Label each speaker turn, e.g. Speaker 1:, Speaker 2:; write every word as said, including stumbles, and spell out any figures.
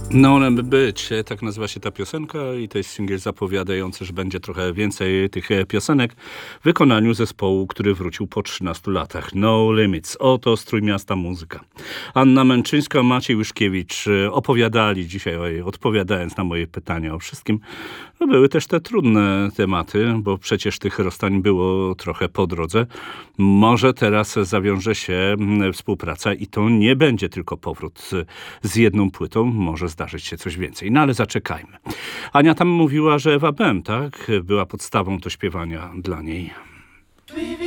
Speaker 1: No, one by być. Tak nazywa się ta piosenka i to jest singiel zapowiadający, że będzie trochę więcej tych e, piosenek w wykonaniu zespołu, który wrócił po trzynastu latach. No Limits. Oto Strój Miasta Muzyka. Anna Męczyńska, Maciej Łyszkiewicz e, opowiadali dzisiaj, odpowiadając na moje pytania o wszystkim. No, były też te trudne tematy, bo przecież tych rozstań było trochę po drodze. Może teraz zawiąże się mm, współpraca i to nie będzie tylko powrót z, z jedną płytą. Może zdarzyć się coś więcej. No ale zaczekajmy. Ania tam mówiła, że Ewa Bem, tak? Była podstawą do śpiewania dla niej.